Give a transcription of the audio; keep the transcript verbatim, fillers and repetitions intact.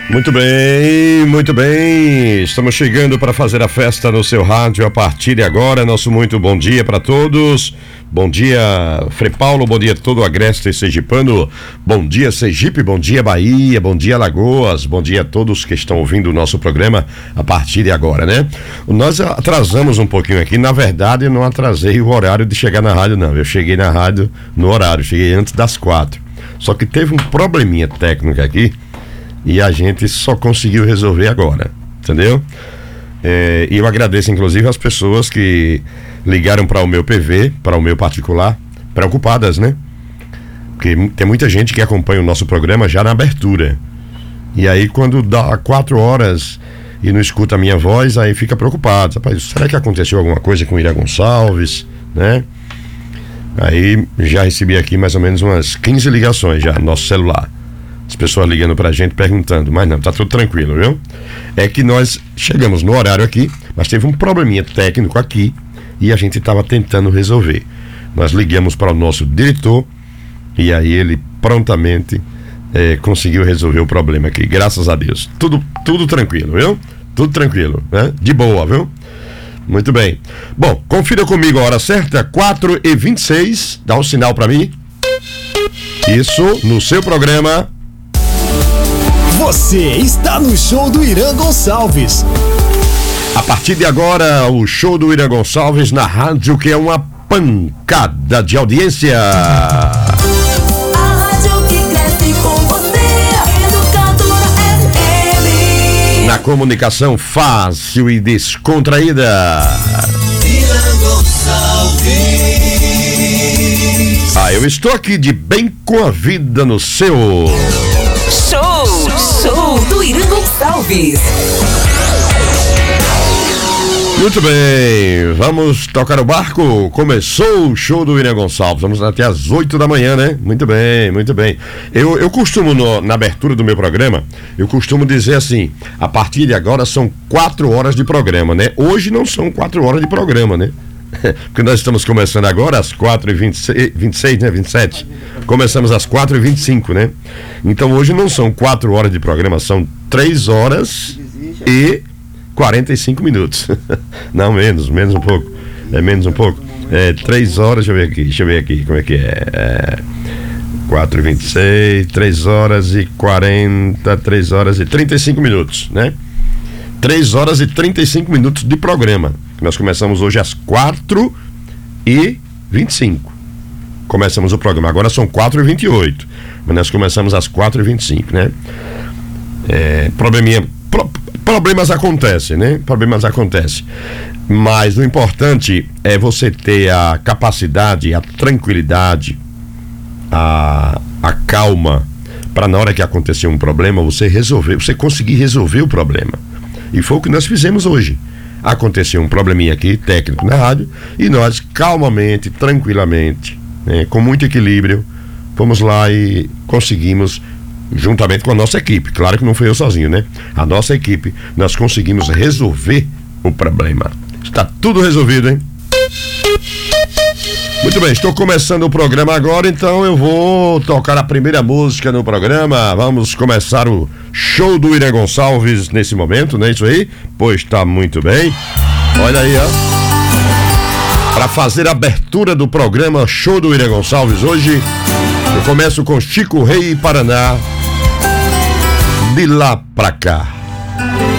Muito bem, muito bem. Estamos chegando para fazer a festa no seu rádio a partir de agora. Nosso muito bom dia para todos. Bom dia, Frei Paulo. Bom dia todo o Agreste Sergipano. Bom dia, Sergipe. Bom dia, Bahia. Bom dia, Alagoas. Bom dia a todos que estão ouvindo o nosso programa a partir de agora, né? Nós atrasamos um pouquinho aqui. Na verdade, eu não atrasei o horário de chegar na rádio, não. Eu cheguei na rádio no horário. Cheguei antes das quatro. Só que teve um probleminha técnico aqui. E a gente só conseguiu resolver agora, entendeu? É, e eu agradeço inclusive as pessoas que ligaram para o meu P V, para o meu particular, preocupadas, né? Porque tem muita gente que acompanha o nosso programa já na abertura. E aí quando dá quatro horas e não escuta a minha voz, aí fica preocupado. Rapaz, será que aconteceu alguma coisa com o Ira Gonçalves, né? Aí já recebi aqui mais ou menos umas quinze ligações já no nosso celular. As pessoas ligando pra gente perguntando, mas não, tá tudo tranquilo, viu? É que nós chegamos no horário aqui, mas teve um probleminha técnico aqui e a gente estava tentando resolver. Nós ligamos para o nosso diretor e aí ele prontamente é, conseguiu resolver o problema aqui, graças a Deus. Tudo, tudo tranquilo, viu? Tudo tranquilo, né? De boa, viu? Muito bem. Bom, confira comigo a hora certa, quatro e vinte e seis, dá um sinal pra mim. Isso, no seu programa. Você está no show do Ira Gonçalves. A partir de agora, o show do Ira Gonçalves na rádio que é uma pancada de audiência. A rádio que cresce com você, Educadora F M. Na comunicação fácil e descontraída. Ira Gonçalves. Ah, eu estou aqui de bem com a vida no seu... Show, show do Ira Gonçalves. Muito bem, vamos tocar o barco. Começou o show do Ira Gonçalves. Vamos até às oito da manhã, né? Muito bem, muito bem. Eu, eu costumo, no, na abertura do meu programa, eu costumo dizer assim: a partir de agora são quatro horas de programa, né? Hoje não são quatro horas de programa, né? Porque nós estamos começando agora às quatro e vinte e seis, vinte e seis, né? vinte e sete. Começamos às quatro e vinte e cinco, né? Então hoje não são quatro horas de programa, são três horas e quarenta e cinco minutos. Não, menos, menos um pouco. É menos um pouco. É três horas, deixa eu ver aqui, deixa eu ver aqui como é que é. É quatro e vinte e seis, três horas e quarenta, três horas e trinta e cinco minutos, né? três horas e trinta e cinco minutos de programa. Nós começamos hoje às quatro e vinte e cinco. Começamos o programa. Agora são quatro e vinte e oito. Mas nós começamos às quatro e vinte e cinco, né? É, probleminha, pro, problemas acontecem, né? Problemas acontecem. Mas o importante é você ter a capacidade, a tranquilidade, a, a calma, para na hora que acontecer um problema, você resolver, você conseguir resolver o problema. E foi o que nós fizemos hoje. Aconteceu um probleminha aqui, técnico na rádio, e nós calmamente, tranquilamente, né, com muito equilíbrio, fomos lá e conseguimos, juntamente com a nossa equipe, claro que não fui eu sozinho, né? A nossa equipe, nós conseguimos resolver o problema. Está tudo resolvido, hein? Muito bem, estou começando o programa agora, então eu vou tocar a primeira música no programa. Vamos começar o show do Ira Gonçalves nesse momento, não é isso aí? Pois tá muito bem. Olha aí, ó. Para fazer a abertura do programa Show do Ira Gonçalves hoje, eu começo com Chico Rei Paraná, De Lá Pra Cá.